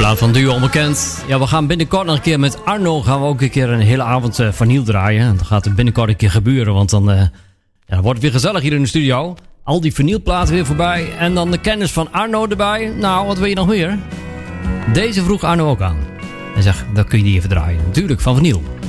Plaat van Duo Onbekend. Ja, we gaan binnenkort nog een keer met Arno gaan we ook een keer een hele avond vinyl draaien. En dat gaat er binnenkort een keer gebeuren, want dan wordt het weer gezellig hier in de studio. Al die vinylplaten weer voorbij en dan de kennis van Arno erbij. Nou, wat wil je nog meer? Deze vroeg Arno ook aan. Hij zegt, dan kun je die even draaien. Natuurlijk, van vinyl.